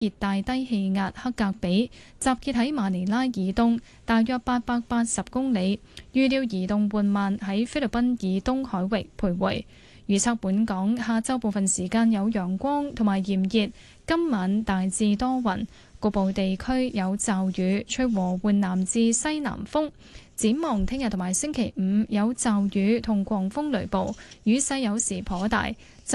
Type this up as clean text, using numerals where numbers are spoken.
熱帶低氣壓克格比集結喺馬尼拉以東大約880公里，預料移動緩慢喺菲律賓以東海域徘徊。預測本港下週部分時間有陽光同埋炎熱，今晚大致多雲，局部地區有驟雨，吹和緩南至西南風。展望聽日同埋星期五有驟雨同狂風雷暴，雨勢有時頗大。